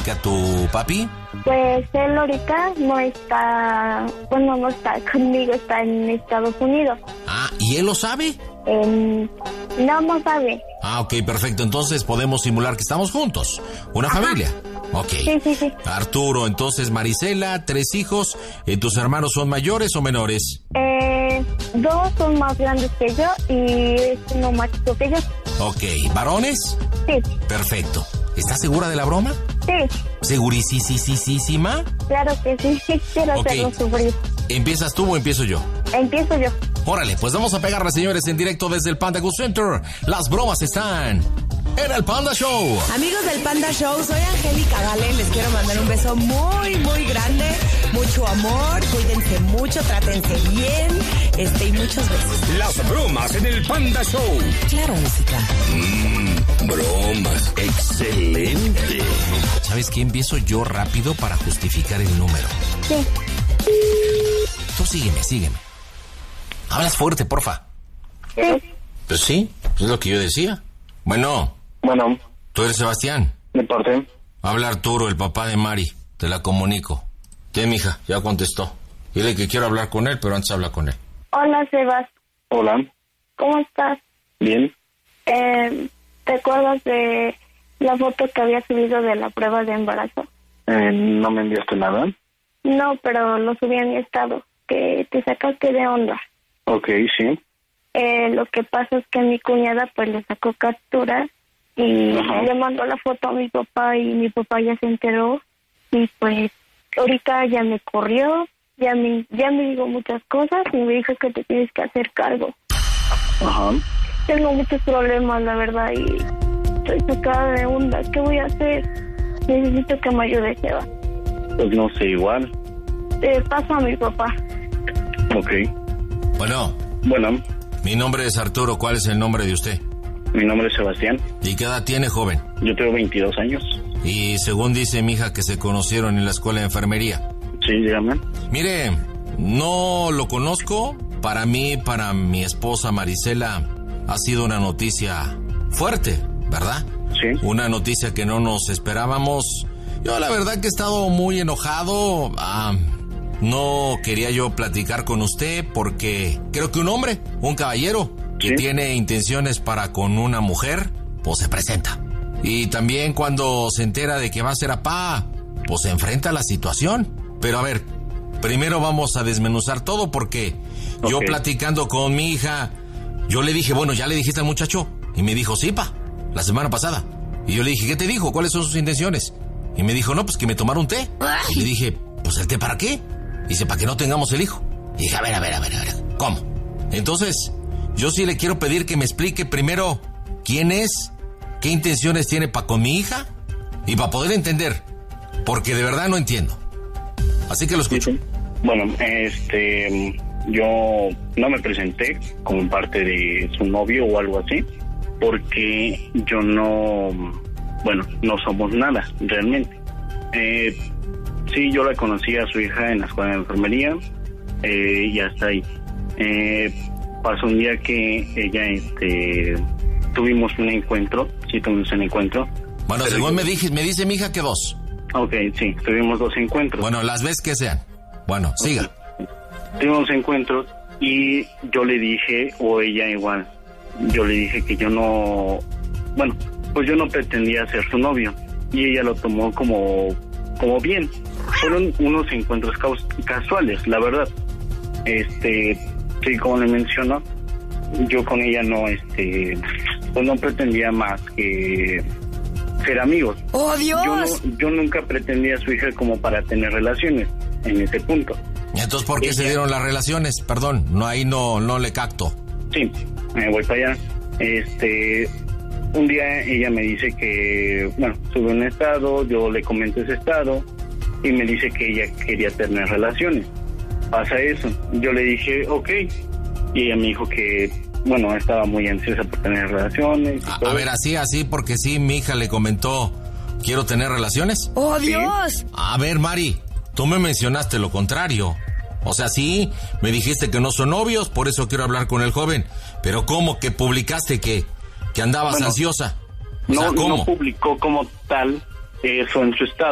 platica tu papi? Pues él ahorita no está conmigo, está en Estados Unidos. Ah, ¿y él lo sabe? No sabe. Ah, ok, perfecto. Entonces podemos simular que estamos juntos. Una familia. Ok. Sí. Arturo, entonces Marisela, 3 hijos. ¿Tus hermanos son mayores o menores? 2 son más grandes que yo y es uno más chico que yo. Ok, ¿varones? Sí. Perfecto. ¿Estás segura de la broma? Sí. ¿Segurísima? Claro que sí. Quiero hacerlo sufrir. ¿Empiezas tú o empiezo yo? Empiezo yo. Órale, pues vamos a pegarle, señores, en directo desde el Panda Go Center. Las bromas están en el Panda Show. Amigos del Panda Show, soy Angélica Vale. Les quiero mandar un beso muy, muy grande. Mucho amor, cuídense mucho, trátense bien. Y muchos besos. Las bromas en el Panda Show. Claro, música. Bromas. Excelente. ¿Sabes qué? Empiezo yo rápido para justificar el número. Sí. Tú sígueme. Hablas fuerte, porfa. Sí. Pues sí, es lo que yo decía. Bueno. ¿Tú eres Sebastián? ¿De parte? Habla Arturo, el papá de Mari. Te la comunico. ¿Qué, mija? Ya contestó. Dile que quiero hablar con él, pero antes habla con él. Hola, Sebas. Hola. ¿Cómo estás? Bien. ¿Te acuerdas de la foto que había subido de la prueba de embarazo? ¿No me enviaste nada? No, pero lo subí en mi estado, que te sacaste de onda. Ok, sí. Lo que pasa es que mi cuñada pues le sacó captura y le mandó la foto a mi papá y mi papá ya se enteró y pues ahorita ya me corrió, ya me dijo muchas cosas y me dijo que te tienes que hacer cargo. Ajá. Tengo muchos problemas, la verdad, y estoy sacada de onda. ¿Qué voy a hacer? Necesito que me ayude, Seba. Pues no sé, igual. Paso a mi papá. Ok. Bueno. Mi nombre es Arturo. ¿Cuál es el nombre de usted? Mi nombre es Sebastián. ¿Y qué edad tiene, joven? Yo tengo 22 años. Y según dice mi hija que se conocieron en la escuela de enfermería. Sí, dígame. Mire, no lo conozco. Para mí, para mi esposa Marisela, ha sido una noticia fuerte, ¿verdad? Sí. Una noticia que no nos esperábamos. Yo la verdad que he estado muy enojado. No quería yo platicar con usted porque creo que un hombre, un caballero que tiene intenciones para con una mujer, pues se presenta. Y también cuando se entera de que va a ser papá, pues se enfrenta a la situación. Pero a ver, primero vamos a desmenuzar todo porque yo platicando con mi hija, yo le dije, bueno, ¿ya le dijiste al muchacho? Y me dijo, sí, pa, la semana pasada. Y yo le dije, ¿qué te dijo? ¿Cuáles son sus intenciones? Y me dijo, no, pues que me tomara un té. Y le dije, pues ¿el té para qué? Dice, para que no tengamos el hijo. Y dije, a ver, ¿cómo? Entonces, yo sí le quiero pedir que me explique primero quién es, qué intenciones tiene para con mi hija y para poder entender, porque de verdad no entiendo. Así que lo escucho. Sí. Bueno, yo no me presenté como parte de su novio o algo así, porque yo no somos nada, realmente. Sí, yo la conocí a su hija en la escuela de enfermería y hasta ahí. Pasó un día que ella, tuvimos un encuentro. Bueno, según me dice mi hija que 2. Ok, sí, tuvimos 2 encuentros. Bueno, las veces que sean. Bueno, siga. Tuvimos encuentros y yo le dije, o ella igual, yo le dije que yo no pretendía ser su novio. Y ella lo tomó como bien. Fueron unos encuentros casuales, la verdad. Sí, como le menciono, yo con ella no pretendía más que ser amigos. ¡Oh, Dios! Yo nunca pretendía a su hija como para tener relaciones en ese punto. Entonces, ¿por qué se dieron las relaciones? Perdón, no le capto. Sí, me voy para allá. Un día ella me dice que, sube un estado, yo le comento ese estado y me dice que ella quería tener relaciones. Pasa eso. Yo le dije, ok, y ella me dijo que, estaba muy ansiosa por tener relaciones. A ver, así, porque sí, mi hija le comentó, ¿quiero tener relaciones? ¡Oh, Dios! ¿Sí? A ver, Mari, tú me mencionaste lo contrario. O sea, sí, me dijiste que no son novios, por eso quiero hablar con el joven. Pero ¿cómo que publicaste que andabas ansiosa? O sea, ¿cómo? No publicó como tal eso en su estado.